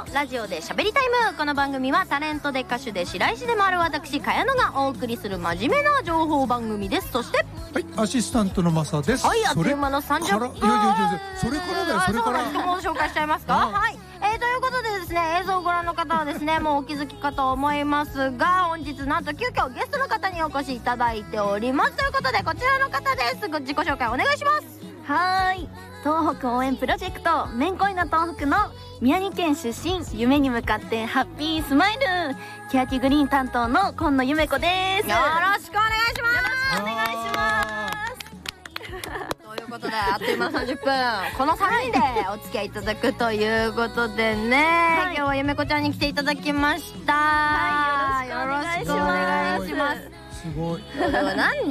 ラジオでしゃべりタイム。この番組はタレントで歌手で白石でもある私茅野がお送りする真面目な情報番組です。そしてはい、アシスタントのマサです。 はい、あっという間の30分。 いやそれからだよ、それから。 もう紹介しちゃいますか。はい、ということでですね、映像をご覧の方はですねもうお気づきかと思いますが、本日なんと急遽ゲストの方にお越しいただいております。ということでこちらの方です。自己紹介お願いします。 はーい、東北応援プロジェクトめんこいの東北の宮城県出身、夢に向かってハッピースマイル、欅グリーン担当の今野ゆめ子です。 よろしくお願いします。 よろしくお願いします。 ということであっという間の30分この3人でお付き合いいただくということでね、はい、今日はゆめこちゃんに来ていただきました。 はい、よろしくお願いします。 すごい。 すごい。 なん